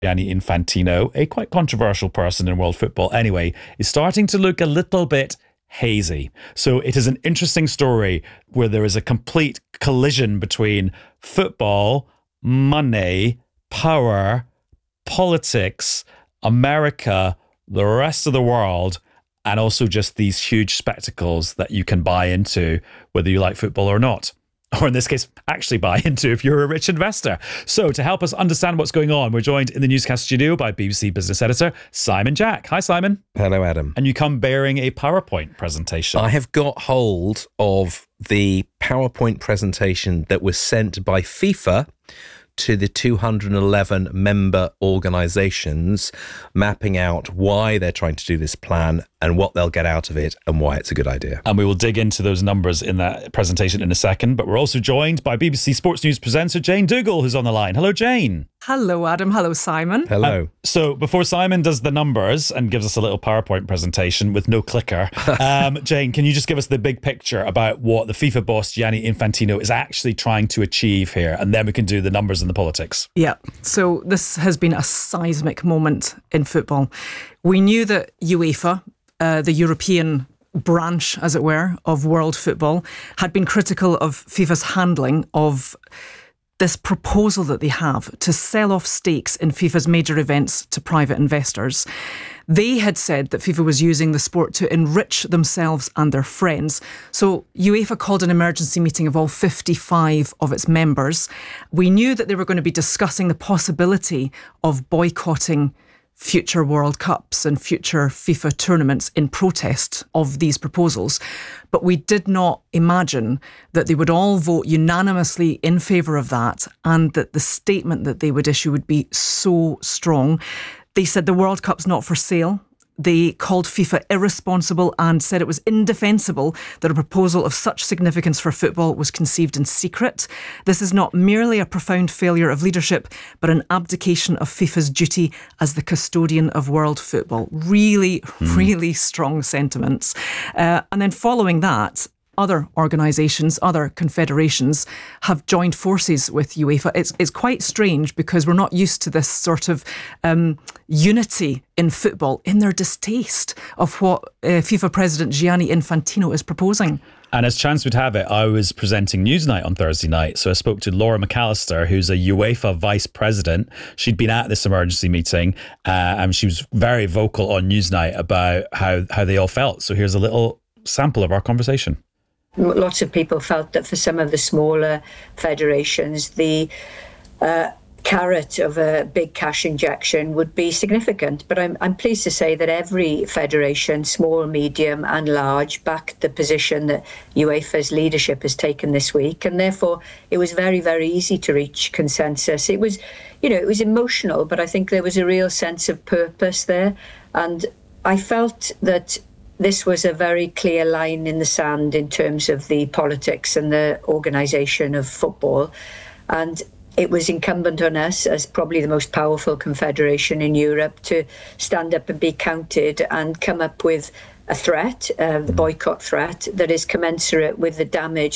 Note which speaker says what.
Speaker 1: Gianni Infantino, a quite controversial person in world football anyway, is starting to look a little bit hazy. So it is an interesting story where there is a complete collision between football, money, power, politics, America, the rest of the world, and also just these huge spectacles that you can buy into, whether you like football or not. Or in this case, actually buy into if you're a rich investor. So to help us understand what's going on, we're joined in the newscast studio by BBC business editor Simon Jack. Hi, Simon.
Speaker 2: Hello, Adam.
Speaker 1: And you come bearing a PowerPoint presentation.
Speaker 2: I have got hold of the PowerPoint presentation that was sent by FIFA to the 211 member organisations, mapping out why they're trying to do this plan and what they'll get out of it and why it's a good idea.
Speaker 1: And we will dig into those numbers in that presentation in a second. But we're also joined by BBC Sports News presenter Jane Dougal, who's on the line. Hello, Jane.
Speaker 3: Hello, Adam. Hello, Simon.
Speaker 2: Hello.
Speaker 1: So before Simon does the numbers and gives us a little PowerPoint presentation with no clicker, Jane, can you just give us the big picture about what the FIFA boss Gianni Infantino is actually trying to achieve here? And then we can do the numbers and the politics.
Speaker 3: Yeah. So this has been a seismic moment in football. We knew that UEFA, the European branch, as it were, of world football, had been critical of FIFA's handling of this proposal that they have to sell off stakes in FIFA's major events to private investors. They had said that FIFA was using the sport to enrich themselves and their friends. So UEFA called an emergency meeting of all 55 of its members. We knew that they were going to be discussing the possibility of boycotting future World Cups and future FIFA tournaments in protest of these proposals. But we did not imagine that they would all vote unanimously in favour of that and that the statement that they would issue would be so strong. They said the World Cup's not for sale. They called FIFA irresponsible and said it was indefensible that a proposal of such significance for football was conceived in secret. This is not merely a profound failure of leadership, but an abdication of FIFA's duty as the custodian of world football. Really, really strong sentiments. And then following that, other organisations, other confederations have joined forces with UEFA. It's quite strange because we're not used to this sort of unity in football in their distaste of what FIFA President Gianni Infantino is proposing.
Speaker 1: And as chance would have it, I was presenting Newsnight on Thursday night. So I spoke to Laura McAllister, who's a UEFA vice president. She'd been at this emergency meeting and she was very vocal on Newsnight about how they all felt. So here's a little sample of our conversation.
Speaker 4: Lots of people felt that for some of the smaller federations, the carrot of a big cash injection would be significant. But I'm pleased to say that every federation, small, medium and large, backed the position that UEFA's leadership has taken this week. And therefore, it was very, very easy to reach consensus. It was, it was emotional, but I think there was a real sense of purpose there. And I felt that this was a very clear line in the sand in terms of the politics and the organisation of football. And it was incumbent on us, as probably the most powerful confederation in Europe, to stand up and be counted and come up with a threat, the boycott threat, that is commensurate with the damage